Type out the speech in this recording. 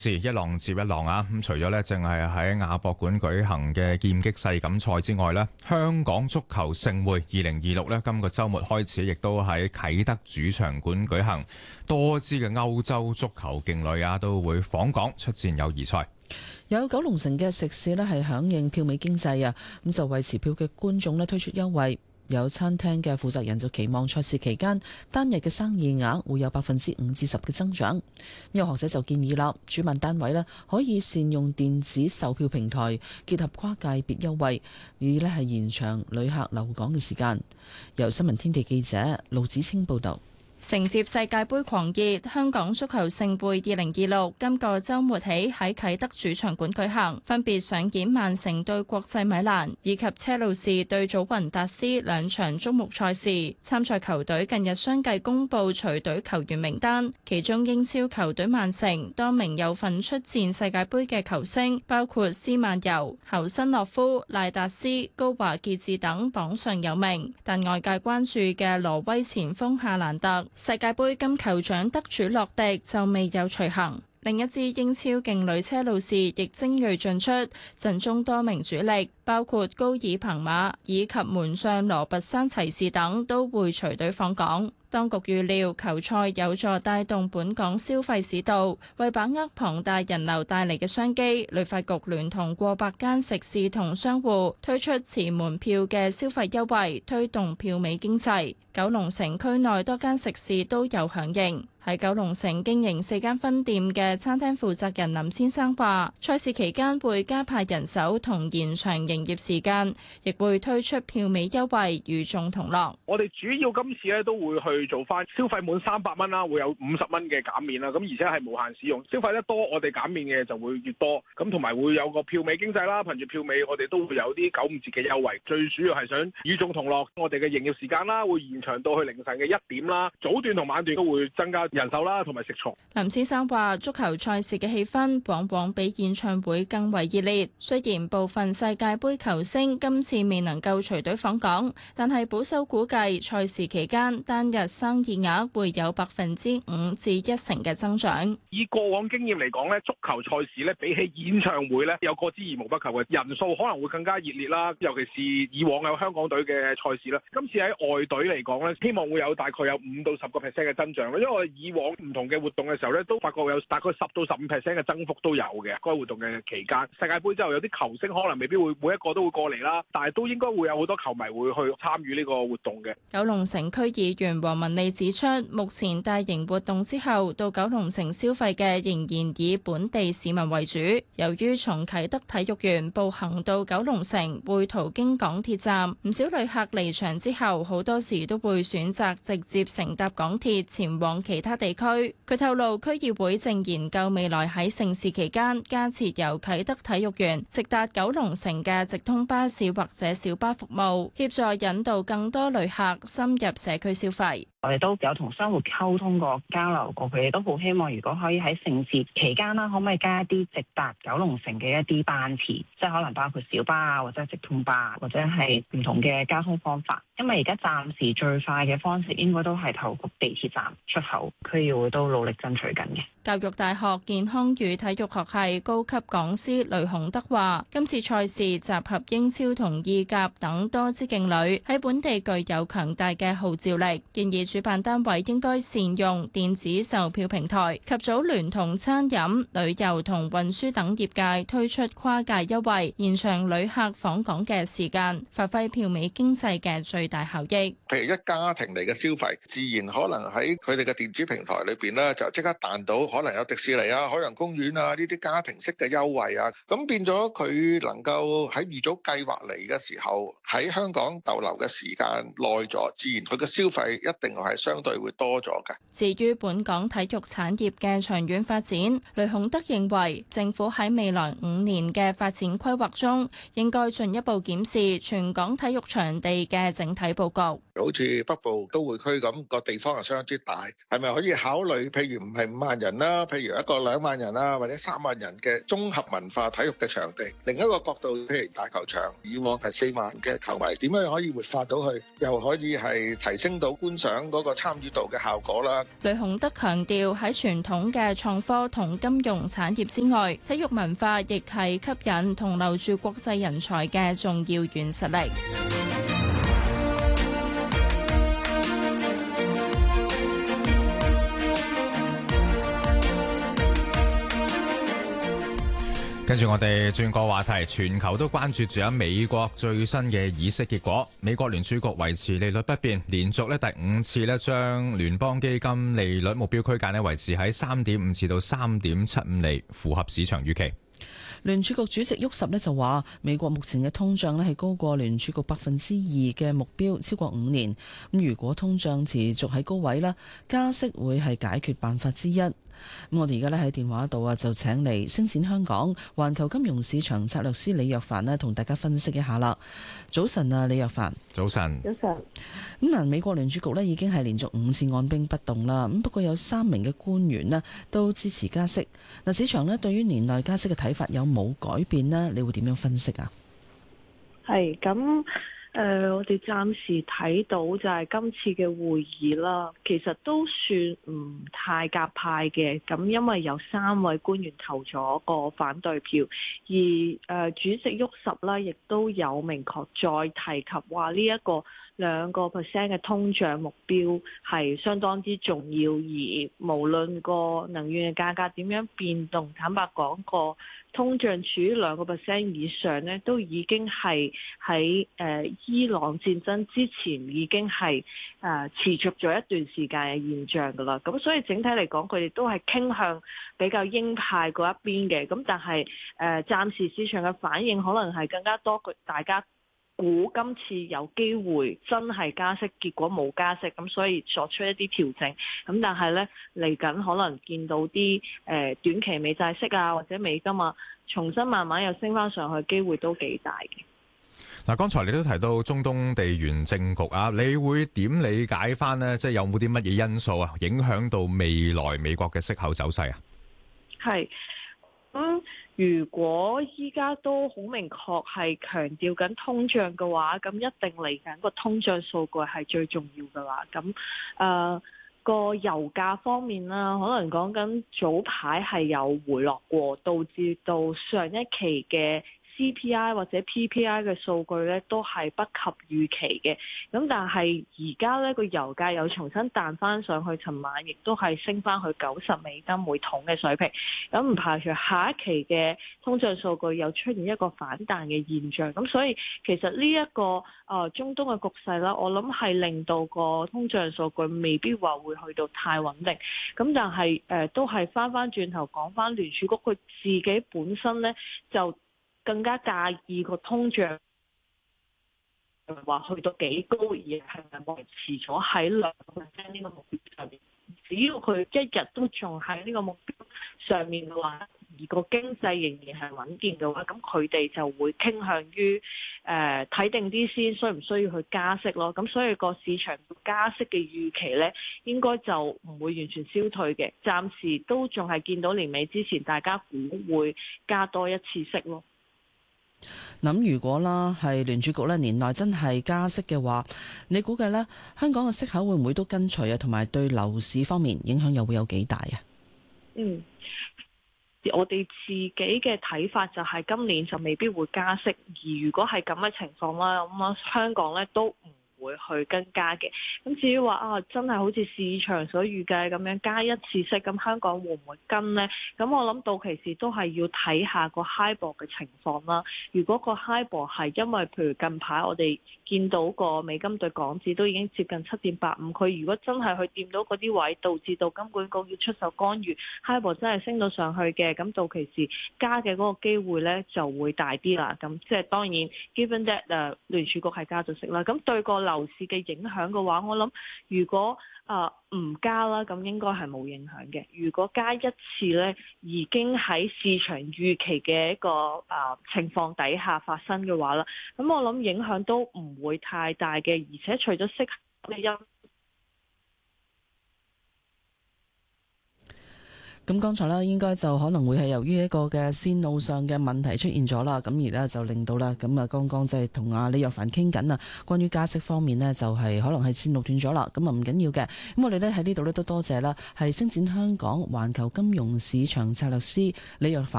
一浪接一浪啊！咁除咗咧，淨係喺亞博館舉行嘅劍擊世錦賽之外咧，香港足球盛會2026咧，今個週末開始，亦都喺啟德主場館舉行。多支嘅歐洲足球勁旅啊，都會訪港出戰友誼賽。 有九龍城嘅食肆咧係響應票美經濟啊，咁就為持票嘅觀眾咧推出優惠。有餐廳嘅負責人就期望賽事期間單日嘅生意額會有5%至10%嘅增長。有學者就建議啦，主辦單位咧可以善用電子售票平台，結合跨界別優惠，以咧係延長旅客留港嘅時間。由新聞天地記者盧子清報導。 承接世界盃狂熱，香港足球盛會2026今個週末起喺啟德主場館舉行，分別上演曼城對國際米蘭以及車路士對祖雲達斯兩場矚目賽事。參賽球隊近日相繼公布隨隊球員名單，其中英超球隊曼城多名有份出戰世界盃嘅球星，包括斯曼尤、侯辛諾夫、賴達斯、高華傑治等榜上有名。但外界關注嘅挪威前鋒夏蘭特、世界盃金球獎得主洛迪就未有隨行。另一支英超勁旅車路士亦精銳進出，陣中多名主力，包括高爾彭馬以及門將羅拔山齊士等都會隨隊訪港。當局預料球賽有助帶動本港消費市道，為把握龐大人流帶嚟嘅商機，旅發局聯同過百間食肆同商戶推出持門票嘅消費優惠，推動票美經濟。九龍城區內多間食肆都有響應。喺九龍城經營4間分店嘅餐廳負責人林先生話，賽事期間會加派人手同延長營業時間，亦會推出票美優惠，與眾同樂。 我哋主要今次咧都會去做翻消費滿300蚊啦，會有50蚊嘅減免啦。咁而且係無限使用，消費得多，我哋減免嘅就會越多。咁同埋會有個票美經濟啦，憑住票美，我哋都會有啲95折嘅優惠。最主要係想與眾同樂，我哋嘅營業時間啦會延長到去凌晨嘅1點啦，早段同晚段都會增加人手啦，同埋食材。 林先生話：足球賽事嘅氣氛往往比演唱會更為熱烈。雖然部分世界盃球星今次未能夠隨隊訪港，但係保守估計賽事期間單日生意額會有5%至1成嘅增長。 以過往經驗嚟講咧，足球賽事咧比起演唱會咧有過之而無不及嘅人數可能會更加熱烈啦。尤其是以往有香港隊嘅賽事啦，今次喺外隊嚟講咧，希望會有大概有5到10%嘅增長咯。因為我哋以往唔同嘅活動嘅時候咧，都發覺有大概10到15%嘅增幅都有嘅。該活動嘅期間，世界盃之後有啲球星可能未必會每一個都會過嚟啦，但係都應該會有好多球迷會去參與呢個活動嘅。 九龍城區議員黃文利指出，目前大型活動之後到九龍城消費嘅仍然以本地市民為主。由於從啟德體育園步行到九龍城會途經港鐵站，唔少旅客離場之後，好多時都會選擇直接乘搭港鐵前往其他地區。佢透露，區議會正研究未來喺盛事期間加設由啟德體育園直達九龍城嘅直通巴士或者小巴服務，協助引導更多旅客深入社區消費。 我哋都有同商戶溝通過、交流過，佢哋都好希望，如果可以喺盛事期間啦，可唔可以加一啲直達九龍城嘅一啲班次，即係可能包括小巴啊，或者直通巴，或者係唔同嘅交通方法。因為而家暫時最快嘅方式應該都係透過地鐵站出口，區議會都努力爭取緊嘅。 教育大學健康與體育學系高級講師雷洪德話：今次賽事集合英超同意甲等多支勁旅，喺本地具有強大嘅號召力，建議主辦單位應該善用電子售票平台，及早聯同餐飲、旅遊同運輸等業界推出跨界優惠，延長旅客訪港嘅時間，發揮票美經濟嘅最大效益。 譬如一家庭嚟嘅消費，自然可能喺佢哋嘅電子平台裏邊咧，就即刻彈到可能有迪士尼啊、海洋公園啊呢啲家庭式嘅優惠啊，咁變咗佢能夠喺預早計劃嚟嘅時候，喺香港逗留嘅時間耐咗，自然佢嘅消費一定係相對會多咗嘅。 至於本港體育產業嘅長遠發展，雷洪德認為政府喺未來5年嘅發展規劃中，應該進一步檢視全港體育場地嘅整體佈局。 好似北部都會區咁個地方係相當之大，係咪可以考慮？譬如唔係5萬人啦，譬如一個2萬人啊，或者3萬人嘅綜合文化體育嘅場地。另一個角度，譬如大球場，以往係4萬嘅球迷，點樣可以活化到佢，又可以係提升到觀賞嗰個參與度嘅效果啦。 雷雄德強調喺傳統嘅創科同金融產業之外，體育文化亦係吸引同留住國際人才嘅重要軟實力。 跟住我哋轉個話題，全球都關注住喺美國最新嘅議息結果。美國聯儲局維持利率不變，連續第5次將聯邦基金利率目標區間維持喺3.5至到3.75厘，符合市場預期。 聯儲局主席沃什就話，美國目前嘅通脹係高過聯儲局2%嘅目標超過5年。咁如果通脹持續喺高位咧，加息會係解決辦法之一。咁我哋而家喺電話度就請嚟星展香港環球金融市場策略師李若凡同大家分析一下啦。早晨啊，李若凡。 早晨。 早晨。 咁美國聯儲局已經係連續5次按兵不動啦。咁不過有3名嘅官員都支持加息。市場對於年內加息嘅睇法有冇改變呢？你會點樣分析啊？ 係咁。我哋暫時睇到就係今次嘅會議啦，其實都算唔太鴿派嘅。咁因為有3位官員投咗個反對票，而主席沃什啦，亦都有明確再提及話呢一個2%嘅通脹目標係相當之重要，而無論個能源嘅價格點樣變動，坦白講個通脹處於2% 以上呢，都已經係喺伊朗戰爭之前已經係持續咗一段時間嘅現象㗎啦。咁所以整體嚟講，佢哋都係傾向比較鷹派嗰一邊嘅。咁但係暫時市場嘅反應可能係更加多，大家估今次有機會真係加息，結果冇加息，咁所以作出一啲調整。咁但係呢，嚟緊可能見到啲短期美債息啊，或者美金啊，重新慢慢又升翻上去，機會都幾大嘅。 嗱，剛才你都提到中東地緣政局啊，你會點理解翻呢？即係有冇啲乜嘢因素啊，影響到未來美國嘅息口走勢啊？ 係。如果依家都好明確係強調緊通脹嘅話，咁一定嚟緊個通脹數據係最重要㗎啦。咁個油價方面啦，可能講緊早排係有回落過，導致到上一期嘅CPI 或者 PPI 嘅數據咧都係不及預期嘅，咁但係而家咧個油價又重新彈翻上去，尋晚亦都係升翻去$90每桶嘅水平，咁唔排除下一期嘅通脹數據又出現一個反彈嘅現象，咁所以其實呢一個中東嘅局勢啦，我諗係令到個通脹數據未必話會去到太穩定，咁但係都係翻轉頭講翻聯儲局佢自己本身咧就更加介意個通脹話去到幾高，而係咪維持咗喺2%呢個目標上面？只要佢一日都仲喺呢個目標上面嘅話，而個經濟仍然係穩健嘅話，咁佢哋就會傾向於睇定啲先，需唔需要去加息咯？咁所以個市場加息嘅預期呢，應該就唔會完全消退嘅。暫時都仲係見到年尾之前，大家估會加多一次息咯。 如果啦係聯儲局咧年內真係加息嘅話，你估計咧香港嘅息口會唔會都跟隨啊？同埋對樓市方面影響又會有幾大啊？ 我哋自己嘅睇法就係今年就未必會加息，而如果係咁嘅情況啦，咁香港咧都唔會去跟加嘅。咁至於話真係好似市場所預計咁樣加一次息，咁香港會唔會跟呢？咁我諗到期時都係要睇下個 HIBOR 嘅情況啦。如果個 HIBOR 係因為譬如近排我哋見到個美金對港紙都已經接近7.85，佢如果真係去掂到嗰啲位，導致到金管局要出手干預 HIBOR 真係升到上去嘅，咁到期時加嘅嗰個機會呢就會大啲啦。咁即係當然 given that 聯儲局係加咗息啦，咁對個樓市嘅影響嘅話，我諗如果唔加啦，咁應該係冇影響嘅。如果加一次呢，已經喺市場預期嘅一個情況底下發生嘅話啦，咁我諗影響都唔會太大嘅。而且除咗息口嘅因， 咁剛才呢，應該就可能會係由於一個嘅線路上嘅問題出現咗啦，咁而呢，就令到啦，咁啊剛剛即係同阿李若凡傾緊啊，關於加息方面呢，就係可能係線路斷咗啦，咁啊唔緊要嘅，咁我哋呢喺呢度呢，都多謝啦，係星展香港環球金融市場策略師李若凡。